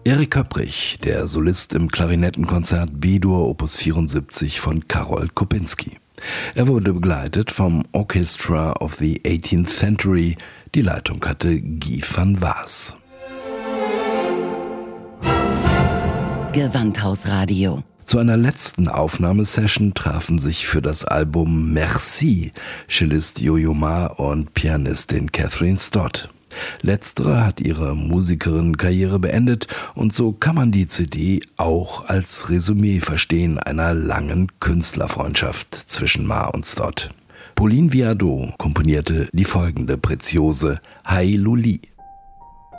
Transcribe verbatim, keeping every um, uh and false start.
Erik Köpprich, der Solist im Klarinettenkonzert B-Dur Opus vierundsiebzig von Karol Kopinski. Er wurde begleitet vom Orchestra of the eighteenth Century. Die Leitung hatte Guy van Waas. Gewandhausradio. Zu einer letzten Aufnahmesession trafen sich für das Album Merci Cellist Yo-Yo Ma und Pianistin Catherine Stott. Letztere hat ihre Musikerinnenkarriere beendet und so kann man die C D auch als Resümee verstehen einer langen Künstlerfreundschaft zwischen Ma und Stott. Pauline Viardot komponierte die folgende Preziose Hi Luli.